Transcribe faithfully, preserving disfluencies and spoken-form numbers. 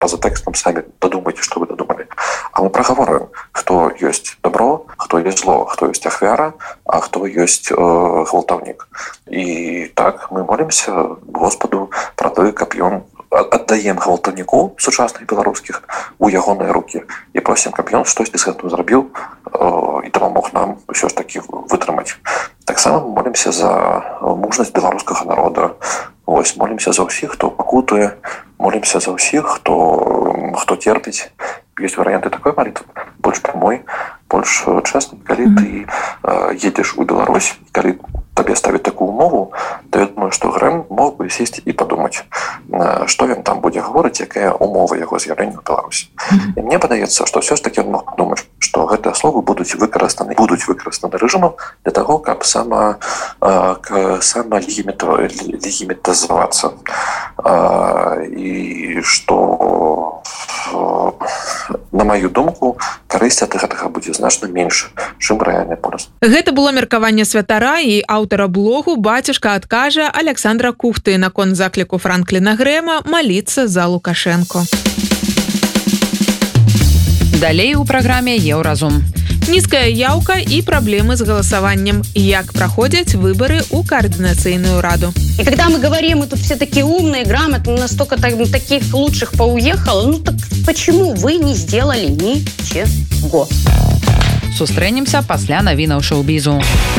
па-за тэкстам самі дадумайце, што вы дадумалі. А мы прагаворым, хто ёсць добро, хто ёсць зло, хто ёсць ахвяра, а хто ёсць э, гвалтаўнік. І так мы молімся Господу пра тое, каб ён аддаем гвалтаўніку сучасных беларускіх у ягоныя рукі і просім, каб ён штосьці з гэтым зрабіў э, і дапамог нам ўсё ж такі вытрымаць. Таксама мы молімся за мужнасць беларускага народа. Вось, молімся за ўсіх, хто пакутуе, молімся за ўсіх, хто, хто терпіць. Ёсць варыянты такой малітвы, больш прамой, больш чэсны. Калі ты э, едзеш у Беларусь, калі табе ставіць такую умову, то я думаю, што Грэм мог бы сесці і падумаць, э, што ён там будзе гаворыць, якая умова яго з'яўлення ў Беларусі. І мне падаецца, што ўсё ж такі ён мог падумаць, што гэтыя словы будуць выкарыстаны, будуць выкарыстаны рэжымам для таго, каб сама, э, сама легімітазавацца. Э, і што э, на маю думку, карысці ад гэтага будзе значна менш, чым рэальны полюс. Гэта было меркаванне святара і аўтара блогу «Бацюшка адкажа» Александра Кухты наконт закліку Франкліна Грэма маліцца за Лукашэнко. Далей у праграме «Еўразум». Низкая яўка и проблемы с голосованием. Як проходят выборы у координационную раду. И когда мы говорим, мы тут все такие умные, грамотные, настолько так, таких лучших поуехало, ну так почему вы не сделали ничего? Сустрэнемся пасля навінаў шоу-бізу.